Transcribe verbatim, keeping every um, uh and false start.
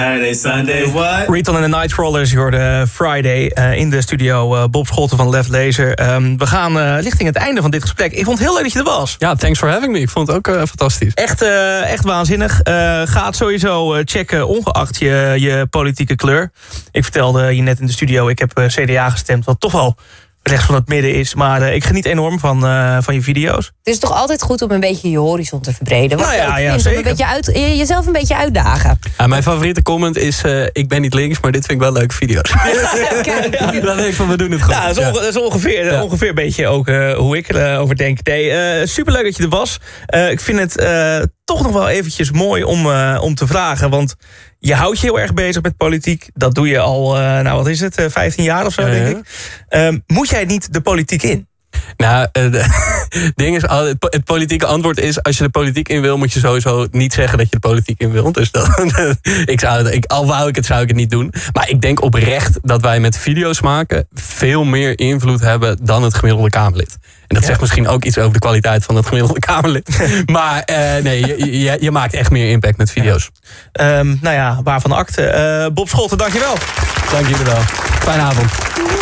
Saturday, Sunday, what? Riton en de Nightcrawlers, je hoorde Friday uh, in de studio. Uh, Bob Scholten van Left Laser. Um, we gaan uh, richting het einde van dit gesprek. Ik vond het heel leuk dat je er was. Ja, thanks for having me. Ik vond het ook uh, fantastisch. Echt, uh, echt waanzinnig. Uh, ga het sowieso uh, checken, ongeacht je, je politieke kleur. Ik vertelde je net in de studio, ik heb uh, C D A gestemd, wat toch wel rechts van het midden is. Maar uh, ik geniet enorm van, uh, van je video's. Het is toch altijd goed om een beetje je horizon te verbreden. Wat Nou ja, je ja, vindt, zeker. om een beetje uit, jezelf een beetje uitdagen. Ja, mijn favoriete comment is, uh, ik ben niet links, maar dit vind ik wel leuke video's. Kijk. Dan denk ik van, we doen het goed. Ja, dat is, onge- dat is ongeveer, Ja. ongeveer een beetje ook uh, hoe ik erover denk. Nee, uh, superleuk dat je er was. Uh, ik vind het uh, toch nog wel eventjes mooi om, uh, om te vragen. Want je houdt je heel erg bezig met politiek. Dat doe je al, uh, nou wat is het, uh, vijftien jaar of zo, Ja, denk ja. ik. Um, moet jij niet de politiek in? Nou, uh, de, ding is, al- het, po- het politieke antwoord is, als je de politiek in wil, moet je sowieso niet zeggen dat je de politiek in wil. Dus dan, ik zou, ik, al wou ik het, zou ik het niet doen. Maar ik denk oprecht dat wij met video's maken veel meer invloed hebben dan het gemiddelde Kamerlid. En dat Ja. zegt misschien ook iets over de kwaliteit van het gemiddelde Kamerlid. Maar uh, nee, je, je, je maakt echt meer impact met video's. Um, nou ja, waarvan akte. Uh, Bob Scholten, dankjewel. Dank jullie wel. Fijne avond.